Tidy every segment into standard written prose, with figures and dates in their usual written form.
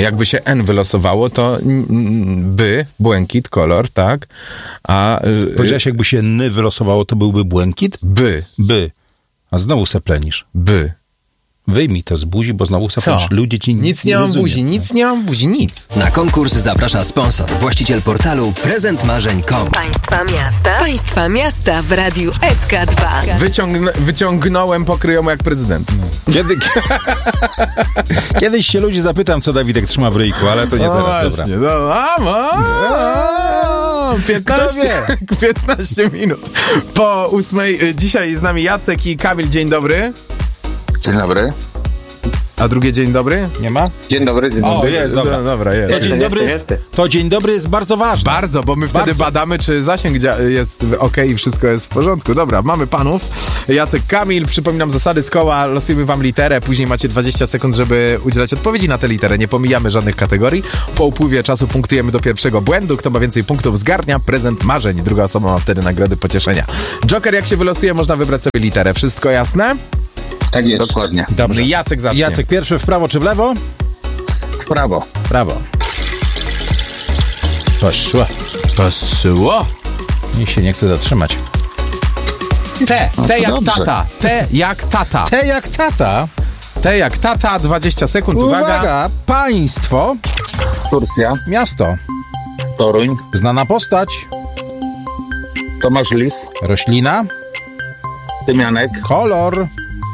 Jakby się N wylosowało, to błękit, kolor, tak? A powiedziałeś, jakby się N wylosowało, to byłby błękit? By. A znowu se plenisz. Wyjmij to z buzi, bo znowu se plenisz. Ludzie ci nic nie mam buzi, nic nie mam buzi, nic. Na konkurs zaprasza sponsor, właściciel portalu prezentmarzeń.com. Państwa miasta w radiu SK2. Wyciągnąłem pokryjomu jak prezydent. Kiedyś się ludzi zapytam, co Dawidek trzyma w ryjku, ale to nie teraz, właśnie, dobra. 15 minut po 8. Dzisiaj z nami Jacek i Kamil. Dzień dobry. Dzień dobry. A drugie dzień dobry? Nie ma? Dzień dobry, dzień dobry. Jest, dobra. Dobra, jest. To dzień dobry jest bardzo ważny. Bardzo, bo my wtedy badamy, czy zasięg jest ok i wszystko jest w porządku. Dobra, mamy panów. Jacek, Kamil, przypominam zasady z koła, losujemy wam literę, później macie 20 sekund, żeby udzielać odpowiedzi na tę literę. Nie pomijamy żadnych kategorii. Po upływie czasu punktujemy do pierwszego błędu. Kto ma więcej punktów, zgarnia prezent marzeń. Druga osoba ma wtedy nagrody pocieszenia. Joker, jak się wylosuje, można wybrać sobie literę. Wszystko jasne? Tak jest. Dokładnie. Dobrze. Jacek zacznie. Jacek pierwszy, w prawo czy w lewo? W prawo. Prawo. Poszło. Niech się nie chce zatrzymać. T jak tata. T jak tata. T jak tata. T jak tata, 20 sekund, uwaga. Państwo. Turcja. Miasto. Toruń. Znana postać. Tomasz Lis. Roślina. Tymianek. Kolor.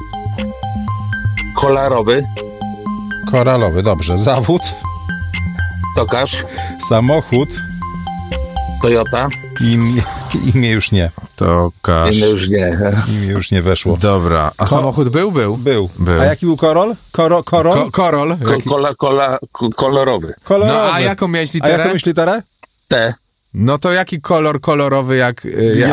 Kolorowy. Koralowy, dobrze. Zawód. Tokarz. Samochód. Toyota. Imię już nie. Tokarz. Imię już nie. Imię już nie weszło. Dobra. A samochód był? Był. A jaki był korol? Korol? Kolorowy. Kolorowy. No a jaką miałeś literę? A jaką miałeś literę? T. No to jaki kolor kolorowy jak...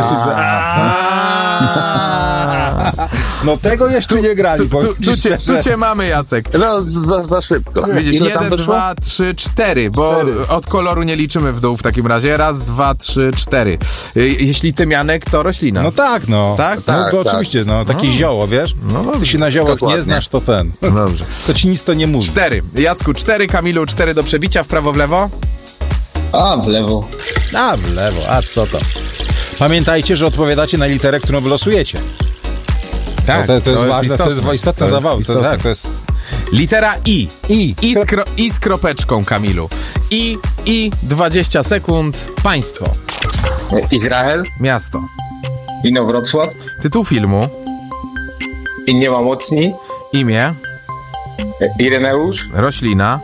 No tego jeszcze nie grali. Tu cię mamy, Jacek. No, za szybko. Widzisz, Ile 1, 2, 3, 4, bo od koloru nie liczymy w dół w takim razie. 1, 2, 3, 4. Jeśli tymianek, to roślina. No tak, no. Tak? No to oczywiście, no. Takie zioło, wiesz? No, Ty się na ziołach dokładnie. nie znasz, to ten. Dobrze. To ci nic to nie mówi. 4. Jacku 4, Kamilu 4 do przebicia, w prawo, w lewo. A, w lewo. A, w lewo, a co to? Pamiętajcie, że odpowiadacie na literę, którą wylosujecie. Tak, to jest ważne, to jest istotne zawał. To jest... Litera I. I. I z kropeczką, Kamilu. I 20 sekund. Państwo. Izrael. Miasto. Inowrocław. Tytuł filmu. I nie ma mocni. Imię. Ireneusz. Roślina.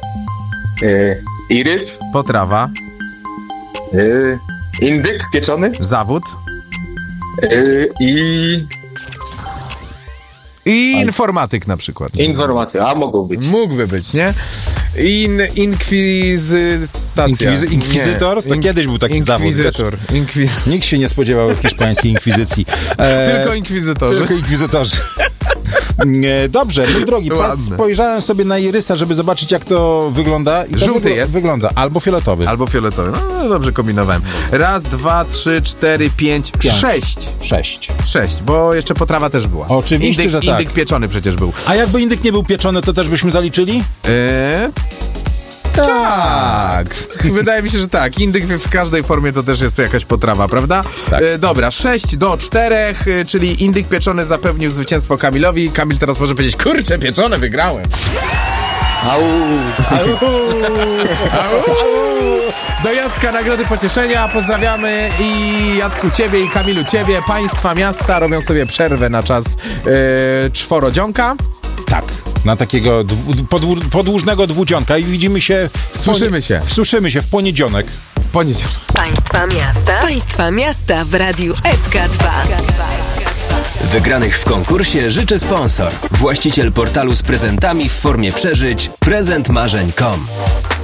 Irys. Potrawa. Indyk pieczony. Zawód. I informatyk na przykład. informacja. A mogą być. Mógłby być, nie? Inkwizytacja. Inkwizytor? To kiedyś był taki zawód. Inkwizytor. Nikt się nie spodziewał hiszpańskiej inkwizycji. Tylko inkwizytorzy. Tylko inkwizytorzy. Dobrze, mój drogi, spojrzałem sobie na irysa, żeby zobaczyć, jak to wygląda. I żółty jest. Wygląda. Albo fioletowy. Albo fioletowy. No dobrze kombinowałem. 1, 2, 3, 4, 5, 6. 6, bo jeszcze potrawa też była. Oczywiście, że tak. Indyk pieczony przecież był. A jakby indyk nie był pieczony, to też byśmy zaliczyli? Tak. Wydaje mi się, że tak. Indyk w każdej formie to też jest jakaś potrawa, prawda? Tak. Dobra, 6-4, czyli indyk pieczony zapewnił zwycięstwo Kamilowi. Kamil teraz może powiedzieć, kurczę, pieczone, wygrałem. Au. Do Jacka nagrody pocieszenia, pozdrawiamy i Jacku ciebie i Kamilu ciebie. Państwa miasta robią sobie przerwę na czas czworodzionka. Tak. Na takiego podłużnego dwudzionka i widzimy się... Słyszymy się w poniedziałek. Państwa miasta w radiu SK2. Wygranych w konkursie życzy sponsor, właściciel portalu z prezentami w formie przeżyć prezentmarzeń.com.